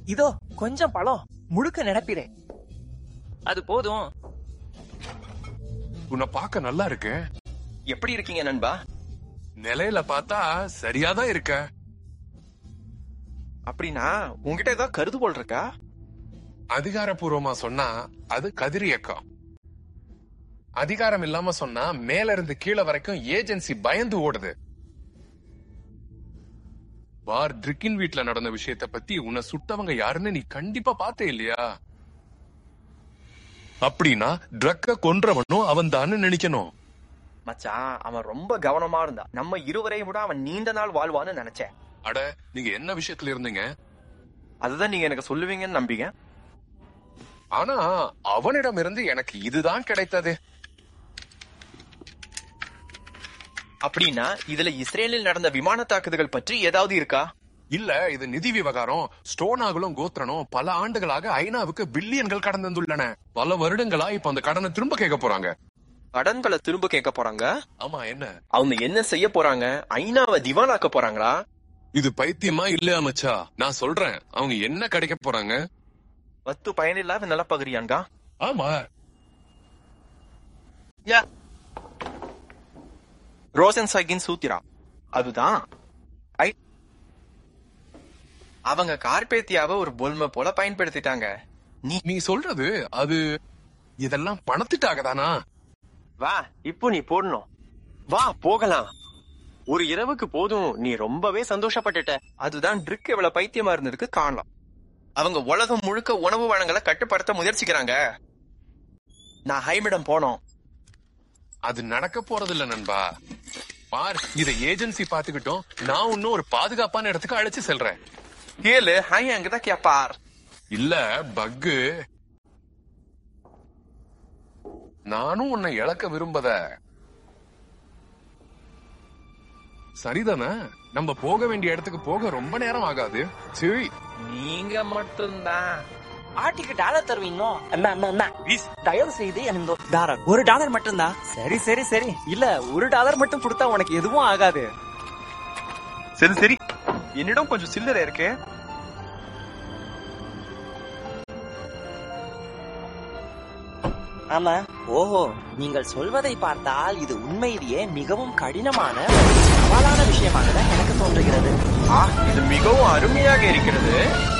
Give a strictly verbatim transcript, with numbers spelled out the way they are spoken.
இதோ கொஞ்சம் பழம் முழுக்க நிரப்பிறேன். அது போதும். உன்னை பார்க்க நல்லா இருக்கு. எப்படி இருக்கீங்க நண்பா? நிலையில பார்த்தா சரியாதான் இருக்க. அப்படின்னா உங்ககிட்ட ஏதாவது கருதுகோள் இருக்கா? அதிகாரப்பூர்வமா சொன்னா அது கதிரியக்கம். அதிகாரம் இல்லாம சொன்னா மேல இருந்து கீழே வரைக்கும் ஏஜென்சி பயந்து ஓடுது. பார் ட்ரிக்கின் வீட்ல நடந்த விஷயத்த பத்தி உன்னை சுட்டவங்க யாருன்னு நீ கண்டிப்பா பார்த்தே இல்லையா? அப்படின்னா ட்ரக்க கொன்றவனும் அவன் தான் நினைக்கணும். மச்சான், அவன் ரொம்ப கவனமா இருந்தா நம்ம இருவரையும் விட அவன் நீண்ட நாள் வாழ்வான்னு நினைச்சேன். அட, நீங்க என்ன விஷயத்துல இருந்தீங்க? அதுதான் நீங்க எனக்கு சொல்லுவீங்கன்னு நம்பிங்க. ஆனா அவனிடம் இருந்து எனக்கு இதுதான் கிடைத்தது. அப்படின்னா இதுல இஸ்ரேலில் நடந்த விமான தாக்குதல்கள் பற்றி ஏதாவது இருக்கா? இல்ல, இது நிதி விவகாரம். ஸ்டோனாகலும் கோத்ரனும் பல ஆண்டுகளாக ஐநாவுக்கு பில்லியன்கள் கடன் தந்துள்ளன. பல வருடங்களா இப்ப அந்த கடனை திரும்ப கேட்க போறாங்க. கடன்களை திரும்ப கேட்க போறாங்க? ஆமா, என்ன அவங்க என்ன செய்ய போறாங்க? ஐநாவை திவாலாக்க போறாங்களா? இது பைத்தியமா இல்லையா மச்சா? நான் சொல்றேன், அவங்க என்ன கிடைக்க போறாங்க? வத்து பயனில்லாத நிலப்பகுதியான்கா. ஆமா, ரோசன்சைகின் சூத்திரா அதுதான். அவங்க கார்பேத்தியாவை ஒரு பொல்மை போல பயன்படுத்திட்டாங்க. நீ நீ சொல்றது அது இதெல்லாம் பணத்திட்டாக தானா? வா, இப்போ நீ போடணும். வா போகலாம். ஒரு இரவுக்கு போதும் நீ ரொம்பவே சந்தோஷப்பட்டுட்ட. அதுதான் ட்ரிக் எவ்வளவு பைத்தியமா இருந்ததுக்கு காணலாம். அவங்க உலகம் முழுக்க உணவு வளங்களை கட்டுப்படுத்த முயற்சிக்கிறாங்க. நான் ஹைமிடம் போனோம். அது நடக்க போறது இல்ல நண்பா. பார், இத ஏஜென்சி பாத்துக்கிட்டோம். நான் இன்னும் ஒரு பாதுகாப்பான இடத்துக்கு அழைச்சு செல்றேன். கேளு, ஹை அங்கதான் கேப்பார். இல்ல பக்கு, நானும் உன்னை இழக்க விரும்பத. சரிதானே? நம்ம போக வேண்டிய இடத்துக்கு போக ரொம்ப நேரம் ஆகாது. சரி, நீங்க மட்டும்தான். ஆட்டிக்கு dollar தருவீங்களோ? Anna Anna Anna please தயவு செய்து எனக்கு டாலர் ஒரு டாலர் மட்டும் தான். சரி சரி சரி. இல்ல, ஒரு டாலர் மட்டும் கொடுத்தா உனக்கு எதுவும் ஆகாது. சரி சரி, என்னிடம் கொஞ்சம் சில்லறை இருக்கு. ஆமா. ஓஹோ, நீங்கள் சொல்வதை பார்த்தால் இது உண்மையிலேயே மிகவும் கடினமான சவாலான விஷயமாக தான் எனக்கு தோன்றுகிறது. இது மிகவும் அருமையாக இருக்கிறது.